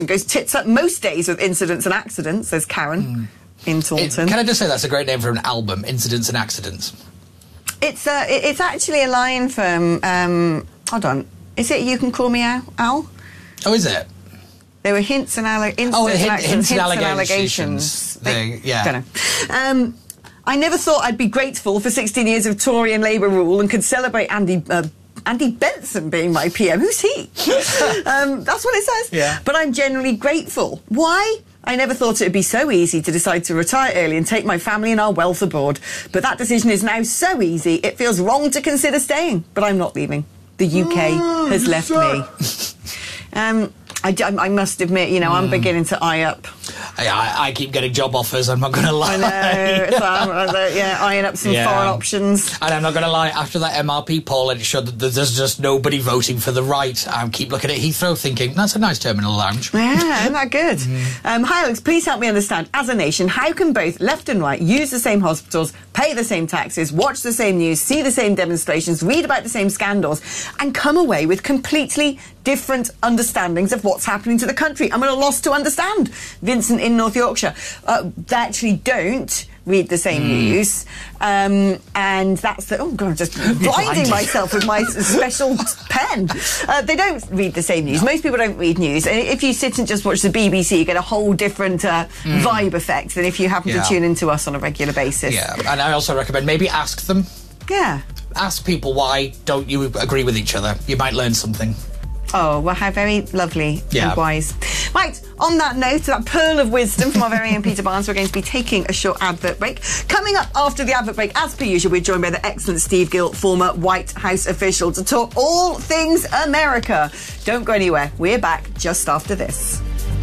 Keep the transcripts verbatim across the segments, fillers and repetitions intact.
goes tits up most days with incidents and accidents, says Karen mm. in Taunton. It, can I just say that's a great name for an album, Incidents and Accidents? It's uh, it's actually a line from, um, hold on, is it You Can Call Me Al? Al? Oh, is it? There were hints and, alle- incidents oh, hint, and accidents, hints, hints and and allegations. allegations. They, yeah. Don't know. Um, I never thought I'd be grateful for sixteen years of Tory and Labour rule and could celebrate Andy... Uh, Andy Benson being my P M. Who's he? um, that's what it says. Yeah. But I'm genuinely grateful. Why? I never thought it would be so easy to decide to retire early and take my family and our wealth abroad. But that decision is now so easy, it feels wrong to consider staying. But I'm not leaving. The U K oh, has left sorry. me. um, I, I must admit, you know, mm. I'm beginning to eye up. I, I keep getting job offers, I'm not going to lie. I know, so I'm, uh, yeah, eyeing up some yeah. foreign options. And I'm not going to lie, after that M R P poll, it showed that there's just nobody voting for the right. I keep looking at Heathrow thinking, that's a nice terminal lounge. Yeah, isn't that good? Mm. Um, hi, Alex, please help me understand, as a nation, how can both left and right use the same hospitals, pay the same taxes, watch the same news, see the same demonstrations, read about the same scandals, and come away with completely different understandings of what's happening to the country? I'm at a loss to understand. Vincent in North Yorkshire. Uh, they actually don't read the same mm. news. Um, and that's the... Oh, God, I'm just blinding myself with my special pen. Uh, they don't read the same news. No. Most people don't read news. And if you sit and just watch the B B C, you get a whole different uh, mm. vibe effect than if you happen yeah. to tune into us on a regular basis. Yeah, and I also recommend maybe ask them. Yeah. Ask people, why don't you agree with each other? You might learn something. Oh, well, how very lovely yeah. and wise. Right, on that note, that pearl of wisdom from our very own Peter Barnes, we're going to be taking a short advert break. Coming up after the advert break, as per usual, we're joined by the excellent Steve Gill, former White House official, to talk all things America. Don't go anywhere. We're back just after this.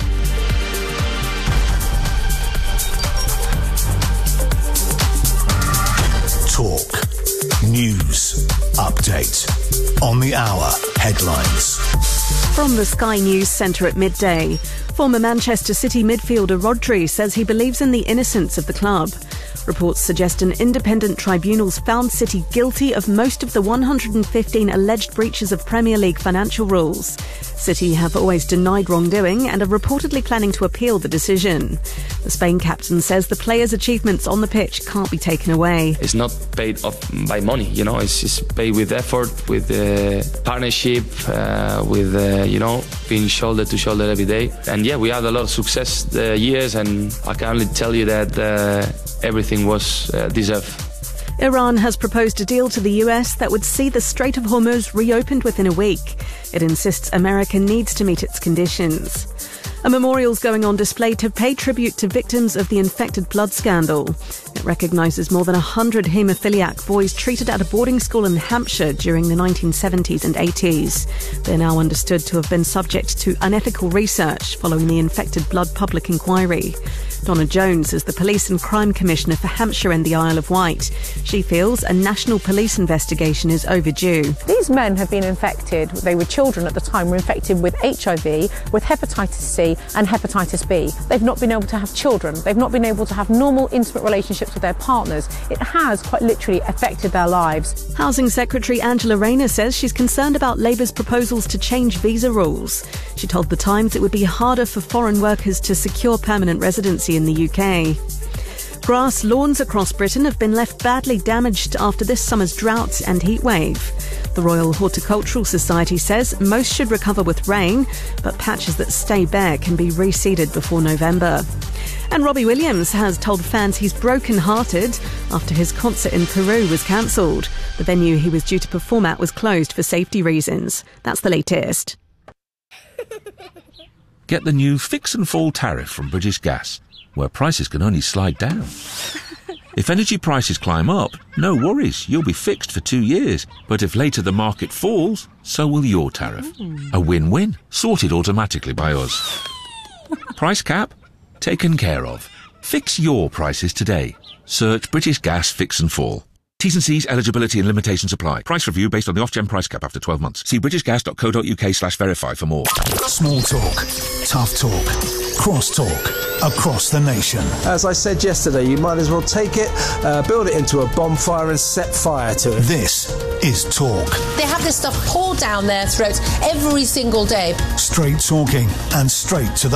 Talk. News. Update. On the hour. Headlines. From the Sky News Centre at midday, former Manchester City midfielder Rodri says he believes in the innocence of the club. Reports suggest an independent tribunal's found City guilty of most of the one hundred fifteen alleged breaches of Premier League financial rules. City have always denied wrongdoing and are reportedly planning to appeal the decision. The Spain captain says the players' achievements on the pitch can't be taken away. It's not paid off by money, you know, it's, it's paid with effort, with uh, partnership, uh, with, uh, you know, being shoulder to shoulder every day. And yeah, we had a lot of success the years, and I can only tell you that uh, everything was uh, deserved. Iran has proposed a deal to the U S that would see the Strait of Hormuz reopened within a week. It insists America needs to meet its conditions. A memorial's going on display to pay tribute to victims of the infected blood scandal. It recognises more than one hundred haemophiliac boys treated at a boarding school in Hampshire during the nineteen seventies and eighties. They're now understood to have been subject to unethical research following the infected blood public inquiry. Donna Jones is the Police and Crime Commissioner for Hampshire and the Isle of Wight. She feels a national police investigation is overdue. These men have been infected, they were children at the time, were infected with H I V, with hepatitis C and hepatitis B. They've not been able to have children. They've not been able to have normal, intimate relationships with their partners. It has quite literally affected their lives. Housing Secretary Angela Rayner says she's concerned about Labour's proposals to change visa rules. She told The Times it would be harder for foreign workers to secure permanent residency in the U K. Grass lawns across Britain have been left badly damaged after this summer's drought and heatwave. The Royal Horticultural Society says most should recover with rain, but patches that stay bare can be reseeded before November. And Robbie Williams has told fans he's broken-hearted after his concert in Peru was cancelled. The venue he was due to perform at was closed for safety reasons. That's the latest. Get the new Fix and Fall tariff from British Gas, where prices can only slide down. If energy prices climb up, no worries, you'll be fixed for two years. But if later the market falls, so will your tariff. Mm. A win-win, sorted automatically by us. Price cap? Taken care of. Fix your prices today. Search British Gas Fix and Fall. T's and C's, eligibility and limitations apply. Price review based on the Ofgem price cap after twelve months. See britishgas.co.uk slash verify for more. Small talk, tough talk, cross talk. across the nation. As I said yesterday, you might as well take it, uh, build it into a bonfire and set fire to it. This is Talk. They have this stuff poured down their throats every single day. Straight talking and straight to the